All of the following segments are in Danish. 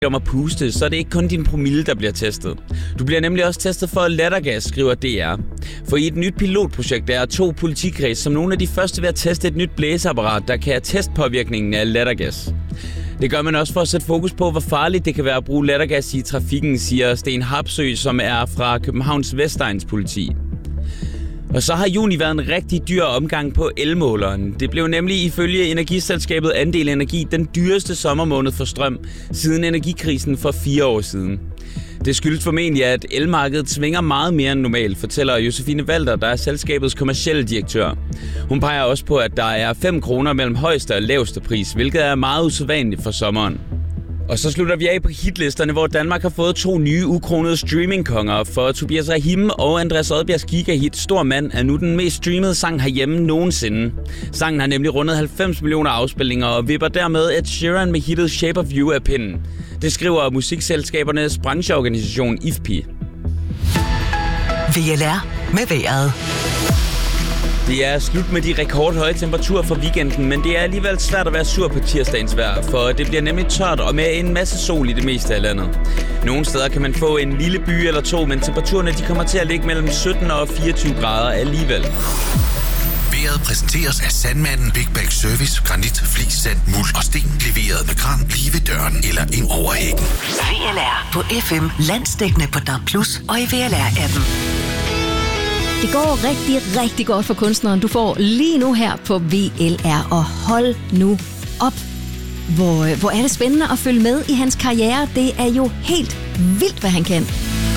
om at puste, så er det ikke kun din promille, der bliver testet. Du bliver nemlig også testet for lattergas, skriver DR. For i et nyt pilotprojekt er 2 politikreds som nogle af de første ved at teste et nyt blæseapparat, der kan teste påvirkningen af lattergas. Det gør man også for at sætte fokus på, hvor farligt det kan være at bruge lattergas i trafikken, siger Sten Harpsø, som er fra Københavns Vestegns politi. Og så har juni været en rigtig dyr omgang på elmåleren. Det blev nemlig ifølge energiselskabet Andel Energi den dyreste sommermåned for strøm siden energikrisen for 4 år siden. Det skyldes formentlig, at elmarkedet svinger meget mere end normalt, fortæller Josefine Walter, der er selskabets kommercielle direktør. Hun peger også på, at der er 5 kroner mellem højeste og laveste pris, hvilket er meget usædvanligt for sommeren. Og så slutter vi af på hitlisterne, hvor Danmark har fået 2 nye ukronede streamingkonger. For Tobias Rahim og Andreas Odbjergs gigahit Stor Mand er nu den mest streamede sang herhjemme nogensinde. Sangen har nemlig rundet 90 millioner afspilninger og vipper dermed Ed Sheeran med hittet Shape of You af pinden. Det skriver musikselskabernes brancheorganisation IFPI. VLR med vejret. Det er slut med de rekordhøje temperaturer for weekenden, men det er alligevel svært at være sur på tirsdagens vejr, for det bliver nemlig tørt og med en masse sol i det meste af landet. Nogle steder kan man få en lille by eller 2, men temperaturerne de kommer til at ligge mellem 17 og 24 grader alligevel. Vejret præsenteres af Sandmanden Big Bag Service, granit, flis, sand, muld og sten, leveret med kran lige ved døren eller ind over hækken. VLR på FM, landsdækkende på DAB+ og i VLR-appen. Det går rigtig, rigtig godt for kunstneren. Du får lige nu her på VLR, og hold nu op. Hvor er det spændende at følge med i hans karriere. Det er jo helt vildt, hvad han kan.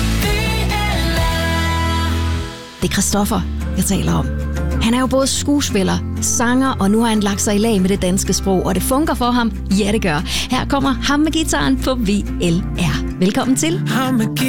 Det er Christoffer, jeg taler om. Han er jo både skuespiller, sanger, og nu har han lagt sig i lag med det danske sprog, og det fungerer for ham. Ja, det gør. Her kommer ham med gitaren på VLR. Velkommen til.